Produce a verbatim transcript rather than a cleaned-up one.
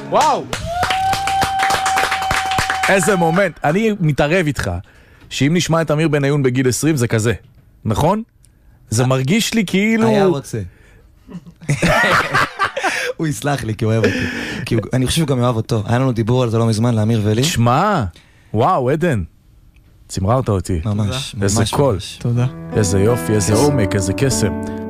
וואו. איזה מומנט. אני מתערב איתך, שאם נשמע את אמיר בניון בגיל עשרים זה כזה, נכון? זה מרגיש לי כאילו... היה רוצה. הוא יסלח לי, כי הוא אוהב אותי. כי אני חושב שהוא גם אוהב אותו. היה לנו דיבור על זה לא מזמן, לאמיר ולי. שמע, וואו, עדן. צמררת אותי. ממש, ממש. איזה קול. תודה. איזה יופי, איזה עומק, איזה קסם.